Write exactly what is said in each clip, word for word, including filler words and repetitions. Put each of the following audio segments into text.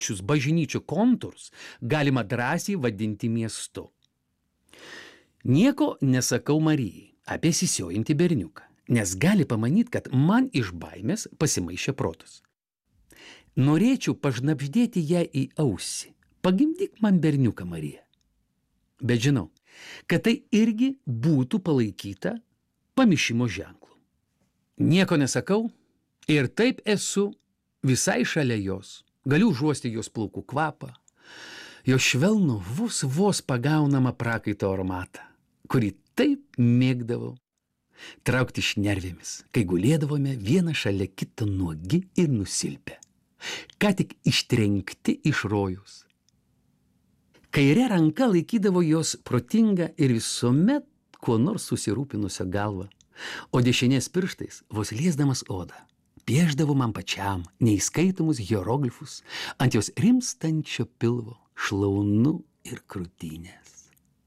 šius bažnyčių kontūrus galima drąsiai vadinti miestu. Nieko nesakau Marijai apie sisiojantį berniuką, nes gali pamanyti, kad man iš baimės pasimaišė protus. Norėčiau pažnabždėti ją į ausį. Pagimdyk man berniuką, Marija. Bet žinau, kad tai irgi būtų palaikyta pamišimo ženklu. Nieko nesakau ir taip esu visai šalia jos. Galiu užuosti jos plaukų kvapą, jos švelnų vos vos pagaunamą prakaito aromatą, kurį taip mėgdavau traukti šnervėmis, kai gulėdavome vieną šalia kitą nuogi ir nusilpę, ką tik ištrenkti iš rojaus. Kairė ranka laikydavo jos protingą ir visuomet kuo nors susirūpinusią galvą, o dešinės pirštais, vos liesdamas odą, pieždavo man pačiam neįskaitomus hieroglifus ant jos rimstančio pilvo, šlaunų ir krūtinės.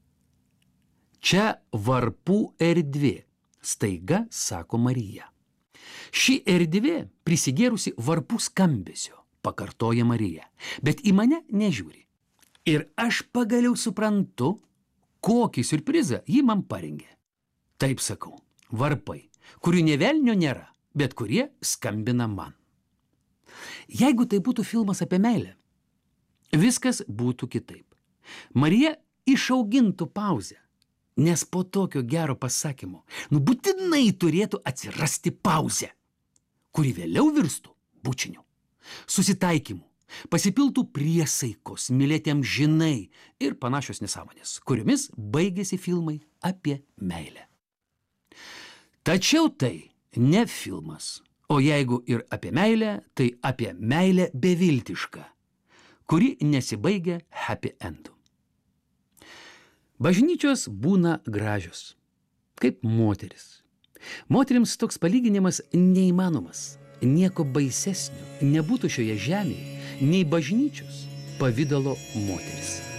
Čia varpų erdvė, staiga sako Marija. Ši erdvė prisigėrusi varpų skambesio, pakartoja Marija, bet į mane nežiūri. Ir aš pagaliau suprantu, kokį siurprizą ji man parengė. Taip sakau, varpai, kurių nė velnio nėra, bet kurie skambina man. Jeigu tai būtų filmas apie meilę, viskas būtų kitaip. Marija išaugintų pauzę, nes po tokio gero pasakymo, nu būtinai turėtų atsirasti pauzė, kuri vėliau virstų bučiniu, susitaikymu, pasipiltų priesaikos, mylėti amžinai ir panašios nesąmonės, kuriomis baigėsi filmai apie meilę. Tačiau tai ne filmas, o jeigu ir apie meilę, tai apie meilę beviltišką, kuri nesibaigia happy endu. Bažnyčios būna gražios, kaip moteris. Moterims toks palyginimas neįmanomas, nieko baisesnio nebūtų šioje žemėje, nei bažnyčios pavidalo moteris.